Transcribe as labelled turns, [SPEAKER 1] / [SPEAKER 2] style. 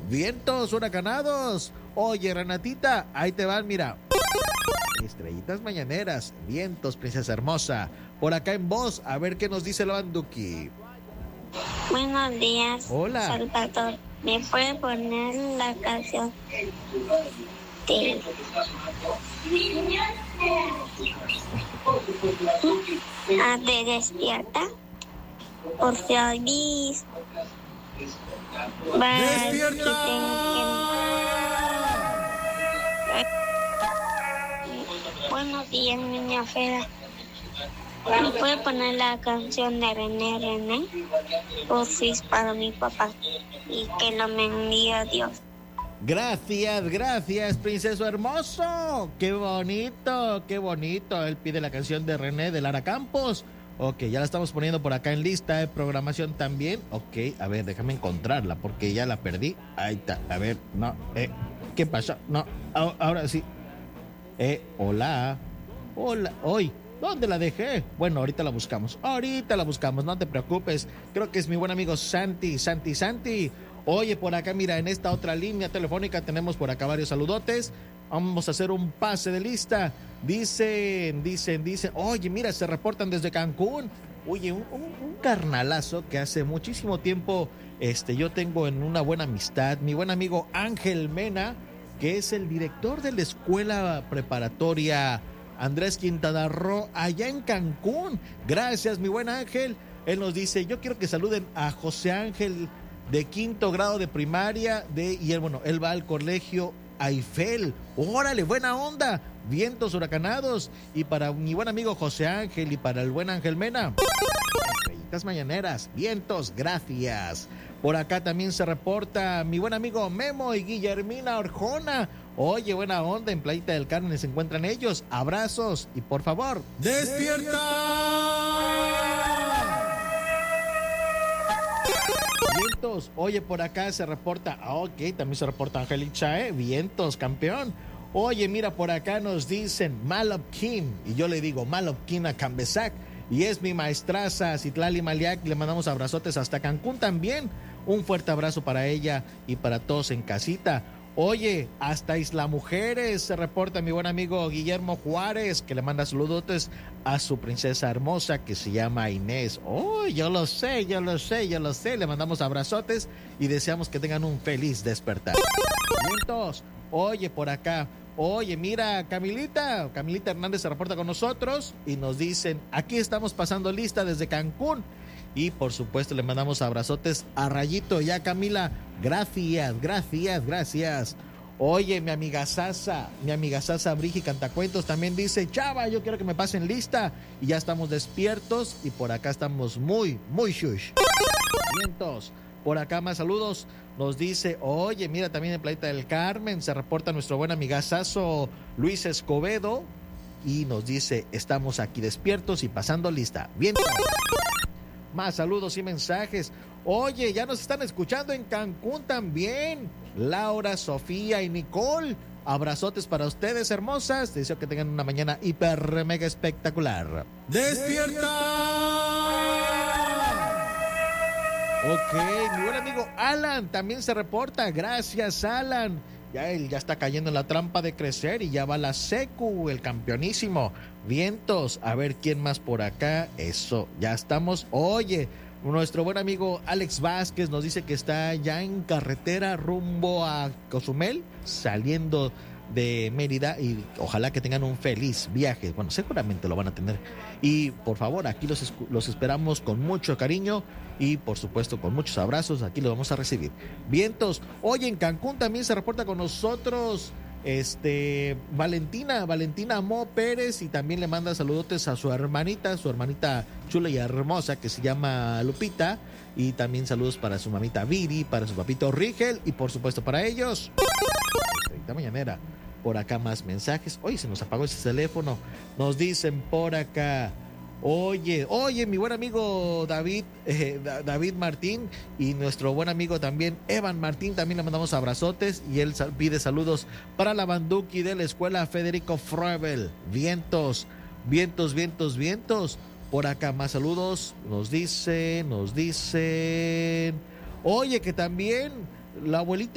[SPEAKER 1] vientos huracanados. Oye, Renatita, ahí te van, mira. Estrellitas mañaneras, vientos, princesa hermosa. Por acá en voz, a ver qué nos dice la Banduki.
[SPEAKER 2] Buenos días.
[SPEAKER 1] Hola.
[SPEAKER 2] Salvador, ¿me puede poner la canción de de Despierta? Por feliz. Buenos días, niña fea. ¿Me puede poner la canción de René? Porfis para mi papá. Y que lo bendiga Dios.
[SPEAKER 1] Gracias, princeso hermoso. Qué bonito. Él pide la canción de René de Lara Campos. Ok, ya la estamos poniendo por acá en lista de programación también. Ok, a ver, déjame encontrarla porque ya la perdí. Ahí está, a ver, no, ¿qué pasó? No, ahora sí. Hola, hoy. ¿Dónde la dejé? Bueno, ahorita la buscamos, no te preocupes. Creo que es mi buen amigo Santi. Oye, por acá, mira, en esta otra línea telefónica tenemos por acá varios saludotes. Vamos a hacer un pase de lista. Dicen. Oye, mira, se reportan desde Cancún. Oye, un carnalazo que hace muchísimo tiempo yo tengo en una buena amistad. Mi buen amigo Ángel Mena, que es el director de la escuela preparatoria Andrés Quintana Roo, allá en Cancún. Gracias, mi buen Ángel. Él nos dice, yo quiero que saluden a José Ángel de 5º grado de primaria y él va al colegio Eiffel. Órale, buena onda. Vientos huracanados. Y para mi buen amigo José Ángel y para el buen Ángel Mena, estrellitas mañaneras, vientos, gracias. Por acá también se reporta mi buen amigo Memo y Guillermina Orjona. Oye, buena onda, en Playita del Carmen se encuentran ellos. Abrazos y por favor, ¡despierta! Vientos, oye, por acá se reporta. Ok, también se reporta Angelicha, vientos, campeón. Oye, mira, por acá nos dicen Malopkin. Y yo le digo Malopkin a Cambesac. Y es mi maestraza Citlali Maliak. Le mandamos abrazotes hasta Cancún también. Un fuerte abrazo para ella y para todos en casita. Oye, hasta Isla Mujeres se reporta mi buen amigo Guillermo Juárez, que le manda saludotes a su princesa hermosa que se llama Inés. Oh, yo lo sé. Le mandamos abrazotes y deseamos que tengan un feliz despertar. Vientos, oye, por acá. Oye, mira, Camilita Hernández se reporta con nosotros y nos dicen, aquí estamos pasando lista desde Cancún. Y por supuesto le mandamos abrazotes a Rayito y a Camila. Gracias. Oye, mi amiga Sasa Brigi Cantacuentos también dice, Chava, yo quiero que me pasen lista. Y ya estamos despiertos y por acá estamos muy shush. Vientos. Por acá más saludos. Nos dice, oye, mira, también en Playita del Carmen se reporta nuestro buen amigazazo Luis Escobedo. Y nos dice, estamos aquí despiertos y pasando lista. Vientos. Más saludos y mensajes. Oye, ya nos están escuchando en Cancún también. Laura, Sofía y Nicole. Abrazotes para ustedes, hermosas. Deseo que tengan una mañana hiper mega espectacular. ¡Despierta! Ok, mi buen amigo Alan también se reporta. Gracias, Alan. Él ya está cayendo en la trampa de crecer y ya va la secu, el campeonísimo. Vientos, a ver quién más por acá. Eso, ya estamos. Oye, nuestro buen amigo Alex Vázquez nos dice que está ya en carretera rumbo a Cozumel, saliendo de Mérida, y ojalá que tengan un feliz viaje. Bueno, seguramente lo van a tener. Y por favor, aquí los esperamos con mucho cariño y por supuesto con muchos abrazos. Aquí los vamos a recibir. Vientos, hoy en Cancún también se reporta con nosotros Valentina Mo Pérez, y también le manda saludotes a su hermanita chula y hermosa que se llama Lupita, y también saludos para su mamita Viri, para su papito Rigel y por supuesto para ellos. Esta mañanera. Por acá más mensajes. Oye, se nos apagó ese teléfono. Nos dicen por acá, oye, mi buen amigo David Martín, y nuestro buen amigo también Evan Martín, también le mandamos abrazotes, y él pide saludos para la Banduki de la escuela Federico Froebel. Vientos. Por acá más saludos. Nos dicen, oye, que también la abuelita